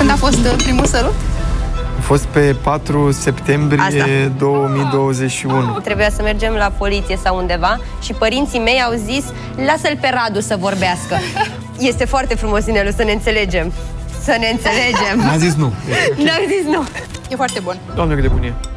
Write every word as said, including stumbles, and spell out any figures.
Când a fost primul sărut? A fost pe patru septembrie Asta. două mii douăzeci și unu. Trebuia să mergem la poliție sau undeva și părinții mei au zis: lasă-l pe Radu să vorbească. Este foarte frumos, Inelu, să ne înțelegem. Să ne înțelegem. N-a zis nu. N-a zis nu. E foarte bun. Doamne, cât de bun e.